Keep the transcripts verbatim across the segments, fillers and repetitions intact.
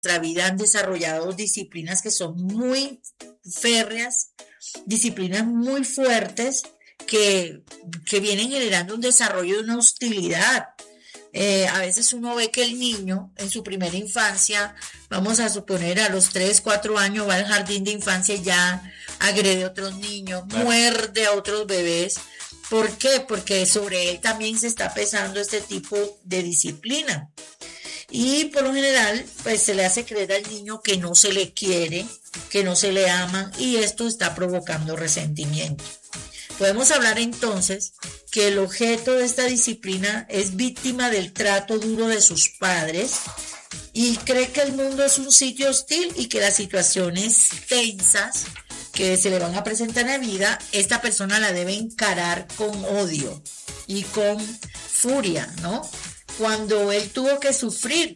nuestra vida han desarrollado disciplinas que son muy férreas, disciplinas muy fuertes que, que vienen generando un desarrollo de una hostilidad. Eh, a veces uno ve que el niño en su primera infancia, vamos a suponer a los tres, cuatro años, va al jardín de infancia y ya agrede a otros niños, Claro. muerde a otros bebés. ¿Por qué? Porque sobre él también se está pesando este tipo de disciplina. Y por lo general, pues se le hace creer al niño que no se le quiere, que no se le ama, y esto está provocando resentimiento. Podemos hablar entonces que el objeto de esta disciplina es víctima del trato duro de sus padres y cree que el mundo es un sitio hostil y que las situaciones tensas que se le van a presentar en la vida, esta persona la debe encarar con odio y con furia, ¿no? Cuando él tuvo que sufrir,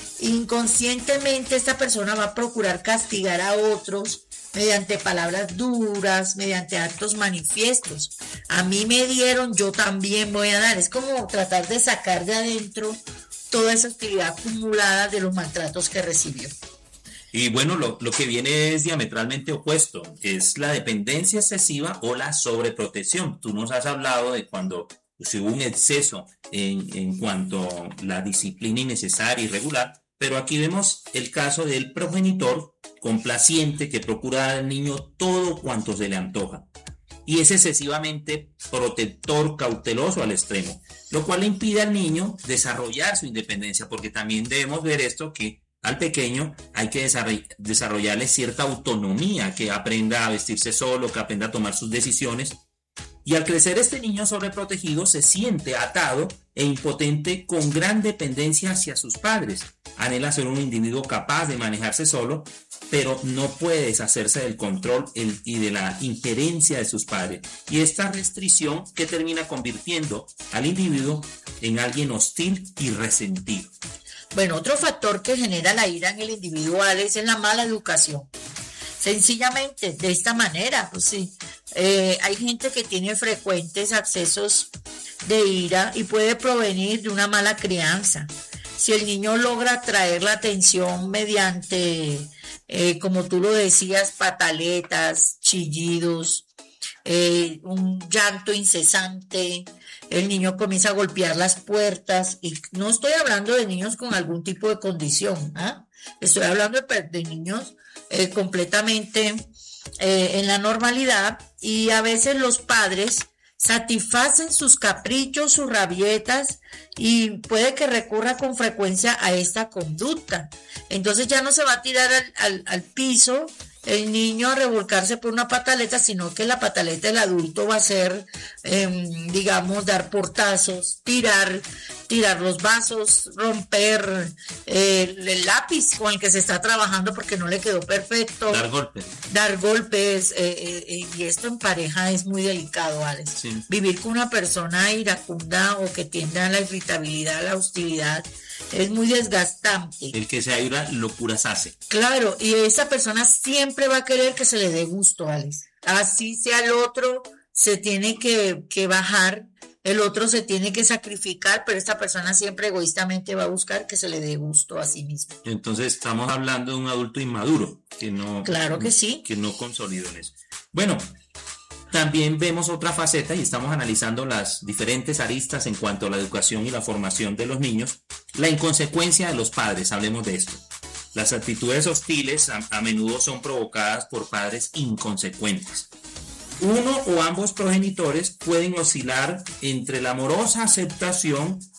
inconscientemente esta persona va a procurar castigar a otros mediante palabras duras, mediante actos manifiestos. A mí me dieron, yo también voy a dar. Es como tratar de sacar de adentro toda esa actividad acumulada de los maltratos que recibió. Y bueno, lo, lo que viene es diametralmente opuesto, es la dependencia excesiva o la sobreprotección. Tú nos has hablado de cuando pues, hubo un exceso en, en cuanto a la disciplina innecesaria y irregular, pero aquí vemos el caso del progenitor complaciente que procura dar al niño todo cuanto se le antoja y es excesivamente protector, cauteloso al extremo, lo cual le impide al niño desarrollar su independencia, porque también debemos ver esto que al pequeño hay que desarrollarle cierta autonomía, que aprenda a vestirse solo, que aprenda a tomar sus decisiones. Y al crecer este niño sobreprotegido se siente atado e impotente con gran dependencia hacia sus padres. Anhela ser un individuo capaz de manejarse solo, pero no puede deshacerse del control y de la injerencia de sus padres. Y esta restricción que termina convirtiendo al individuo en alguien hostil y resentido. Bueno, otro factor que genera la ira en el individual es en la mala educación. Sencillamente, de esta manera, pues sí, eh, hay gente que tiene frecuentes accesos de ira y puede provenir de una mala crianza. Si el niño logra atraer la atención mediante, eh, como tú lo decías, pataletas, chillidos, eh, un llanto incesante, el niño comienza a golpear las puertas, y no estoy hablando de niños con algún tipo de condición, ¿ah? Estoy hablando de, de niños eh, completamente eh, en la normalidad, y a veces los padres satisfacen sus caprichos, sus rabietas, y puede que recurra con frecuencia a esta conducta. Entonces ya no se va a tirar al, al, al piso el niño a revolcarse por una pataleta, sino que la pataleta del adulto va a ser, eh, digamos, dar portazos, tirar, tirar los vasos, romper eh, el lápiz con el que se está trabajando porque no le quedó perfecto. Dar golpes. Dar golpes, eh, eh, y esto en pareja es muy delicado, Alex. Sí. Vivir con una persona iracunda o que tienda a la irritabilidad, a la hostilidad, es muy desgastante. El que se aira, locuras hace. Claro, y esa persona siempre va a querer que se le dé gusto, Alex. Así sea el otro, se tiene que, que bajar, el otro se tiene que sacrificar, pero esta persona siempre egoístamente va a buscar que se le dé gusto a sí mismo. Entonces estamos hablando de un adulto inmaduro, que no, Claro que sí. que no consolidó en eso. Bueno, también vemos otra faceta y estamos analizando las diferentes aristas en cuanto a la educación y la formación de los niños. La inconsecuencia de los padres, hablemos de esto. Las actitudes hostiles a, a menudo son provocadas por padres inconsecuentes. Uno o ambos progenitores pueden oscilar entre la amorosa aceptación